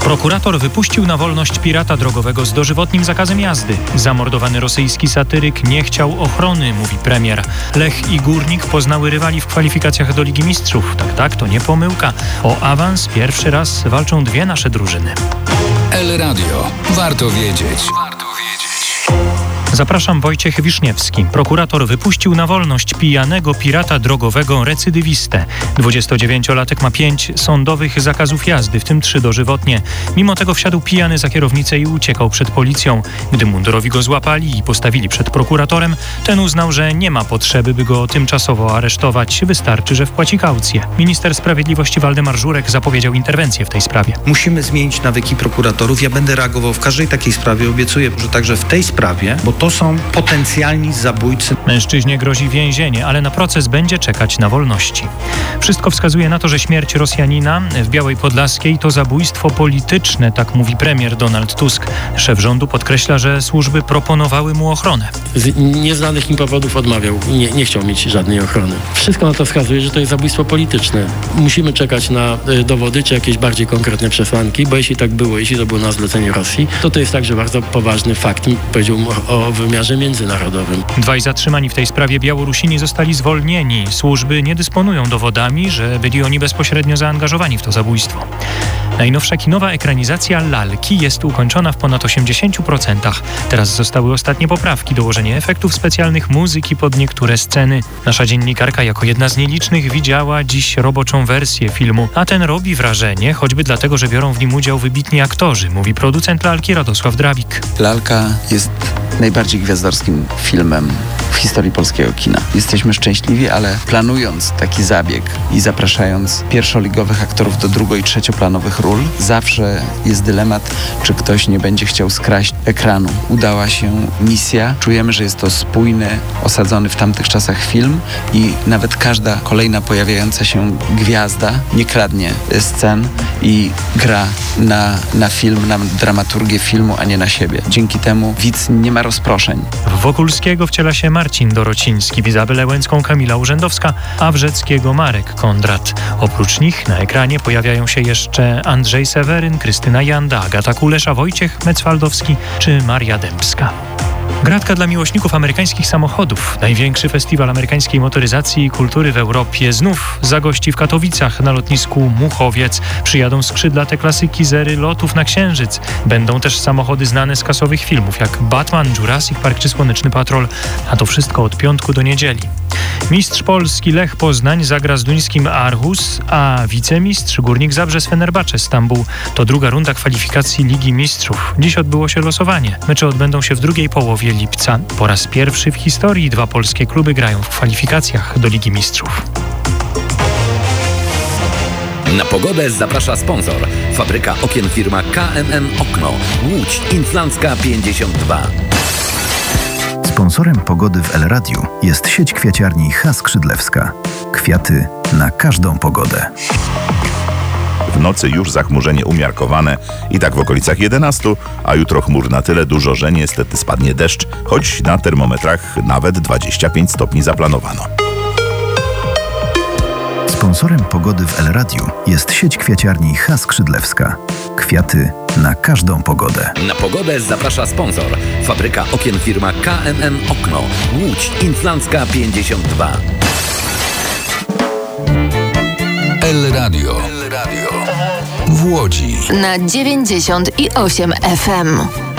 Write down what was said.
Prokurator wypuścił na wolność pirata drogowego z dożywotnim zakazem jazdy. Zamordowany rosyjski satyryk nie chciał ochrony, mówi premier. Lech i Górnik poznały rywali w kwalifikacjach do Ligi Mistrzów. Tak, to nie pomyłka. O awans pierwszy raz walczą dwie nasze drużyny. El Radio. Warto wiedzieć. Zapraszam, Wojciech Wiszniewski. Prokurator wypuścił na wolność pijanego pirata drogowego recydywistę. 29-latek ma 5 sądowych zakazów jazdy, w tym 3 dożywotnie. Mimo tego wsiadł pijany za kierownicę i uciekał przed policją. Gdy mundurowi go złapali i postawili przed prokuratorem, ten uznał, że nie ma potrzeby, by go tymczasowo aresztować. Wystarczy, że wpłaci kaucję. Minister Sprawiedliwości Waldemar Żurek zapowiedział interwencję w tej sprawie. Musimy zmienić nawyki prokuratorów. Ja będę reagował w każdej takiej sprawie. Obiecuję, że także w tej sprawie, bo to są potencjalni zabójcy. Mężczyźnie grozi więzienie, ale na proces będzie czekać na wolności. Wszystko wskazuje na to, że śmierć Rosjanina w Białej Podlaskiej to zabójstwo polityczne, tak mówi premier Donald Tusk. Szef rządu podkreśla, że służby proponowały mu ochronę. Z nieznanych im powodów odmawiał i nie chciał mieć żadnej ochrony. Wszystko na to wskazuje, że to jest zabójstwo polityczne. Musimy czekać na dowody czy jakieś bardziej konkretne przesłanki, bo jeśli tak było, jeśli to było na zlecenie Rosji, to jest także bardzo poważny fakt, powiedziałbym, o wymiarze międzynarodowym. 2 zatrzymani w tej sprawie Białorusini zostali zwolnieni. Służby nie dysponują dowodami, że byli oni bezpośrednio zaangażowani w to zabójstwo. Najnowsza kinowa ekranizacja Lalki jest ukończona w ponad 80%. Teraz zostały ostatnie poprawki, dołożenie efektów specjalnych, muzyki pod niektóre sceny. Nasza dziennikarka jako jedna z nielicznych widziała dziś roboczą wersję filmu, a ten robi wrażenie, choćby dlatego, że biorą w nim udział wybitni aktorzy, mówi producent Lalki Radosław Drabik. Lalka jest najbardziej gwiazdorskim filmem w historii polskiego kina. Jesteśmy szczęśliwi, ale planując taki zabieg i zapraszając pierwszoligowych aktorów do drugo- i trzecioplanowych ról, zawsze jest dylemat, czy ktoś nie będzie chciał skraść ekranu. Udała się misja. Czujemy, że jest to spójny, osadzony w tamtych czasach film i nawet każda kolejna pojawiająca się gwiazda nie kradnie scen i gra na film, na dramaturgię filmu, a nie na siebie. Dzięki temu widz nie ma rozproszeń. W Wokulskiego wciela się Marcin Dorociński, w Izabelę Łęcką Kamila Urzędowska, a Wrzeckiego Marek Kondrat. Oprócz nich na ekranie pojawiają się jeszcze Andrzej Seweryn, Krystyna Janda, Agata Kulesza, Wojciech Mecwaldowski czy Maria Dębska. Gratka dla miłośników amerykańskich samochodów. Największy festiwal amerykańskiej motoryzacji i kultury w Europie znów zagości w Katowicach na lotnisku Muchowiec. Przyjadą skrzydlate klasyki z ery lotów na Księżyc. Będą też samochody znane z kasowych filmów jak Batman, Jurassic Park czy Słoneczny Patrol. A to wszystko od piątku do niedzieli. Mistrz Polski Lech Poznań zagra z duńskim Aarhus, a wicemistrz Górnik Zabrze z Fenerbahce Stambuł. To druga runda kwalifikacji Ligi Mistrzów. Dziś odbyło się losowanie. Mecze odbędą się w drugiej połowie lipca. Po raz pierwszy w historii 2 polskie kluby grają w kwalifikacjach do Ligi Mistrzów. Na pogodę zaprasza sponsor. Fabryka okien firma KMM Okno. Łódź Inflandzka 52. Sponsorem pogody w El Radiu jest sieć kwiaciarni H. Skrzydlewska. Kwiaty na każdą pogodę. W nocy już zachmurzenie umiarkowane i tak w okolicach 11, a jutro chmur na tyle dużo, że niestety spadnie deszcz, choć na termometrach nawet 25 stopni zaplanowano. Sponsorem pogody w El Radiu jest sieć kwiaciarni H. Skrzydlewska. Kwiaty na każdą pogodę. Na pogodę zaprasza sponsor. Fabryka okien firma KMM Okno. Łódź Inflandzka 52. El Radio. W Łodzi. Na 98 FM.